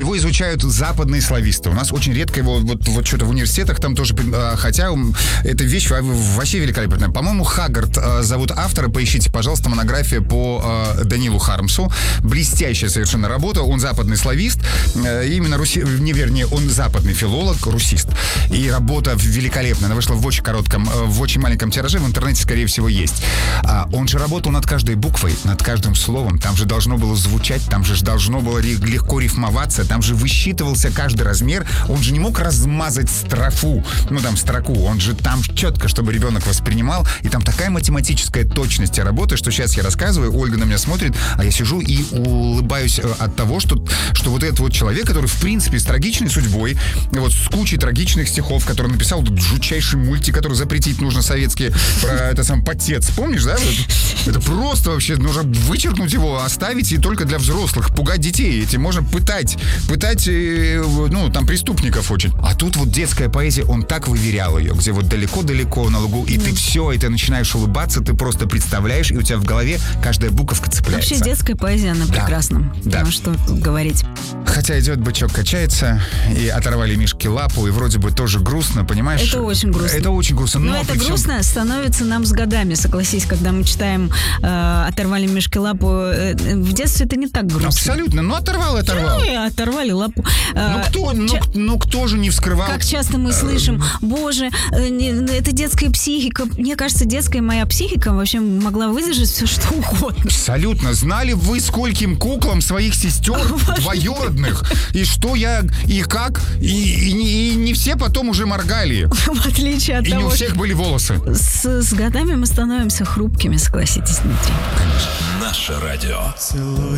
Его изучают западные слависты. У нас очень редко его вот что-то в университетах там тоже, хотя эта вещь вообще великолепная. По-моему, Хаггард зовут автора. Поищите, пожалуйста, монография по Данилу Хармсу. Блестящая совершенно работа. Он западный славист. Именно он западный филолог, русист. И работа великолепная. Она вышла в очень маленьком тираже. В интернете, скорее всего, есть. Он же работал над каждой буквой, над каждым словом. Там же должно было звучать, там же должно было легко рифмоваться, там же высчитывался каждый размер. Он же не мог размазать строку. Он же там четко, чтобы ребенок воспринимал. И там такая математическая точность работы, что сейчас я рассказываю, Ольга на меня смотрит, а я сижу и улыбаюсь от того, что вот этот вот человек, который, в принципе, с трагичной судьбой, вот с кучей трагичных стихов, который написал тут жутчайший мультик, который запретить нужно советский, про это сам потец. Помнишь, да? Это просто вообще нужно вычеркнуть его, оставить и только для взрослых. Пугать детей. Этим можно пытать, там преступников очень. А тут вот детская поэзия, он так выверял ее, где вот далеко-далеко на лугу, и ты все, и ты начинаешь улыбаться, ты просто представляешь, и у тебя в голове каждая буковка цепляется. Вообще детская поэзия, она прекрасна. Да. Ну, что говорить. Хотя идет бычок, качается, и оторвали мишке лапу, и вроде бы тоже грустно, понимаешь? Это очень грустно. Это очень грустно. Но это грустно становится нам с годами, согласись, когда мы читаем «Оторвали мишке лапу». В детстве это не так грустно. Абсолютно. Оторвал. Оторвали лапу. Кто же не вскрывал? Как часто мы слышим: боже, это детская психика. Мне кажется, детская моя психика вообще могла выдержать все, что угодно. Абсолютно. Знали вы, скольким куклам своих сестер двоюродных? И что и как? И не все потом уже моргали. В отличие от того, и не у всех были волосы. С годами мы становимся хрупкими, согласитесь, Дмитрий. Конечно. Наше радио.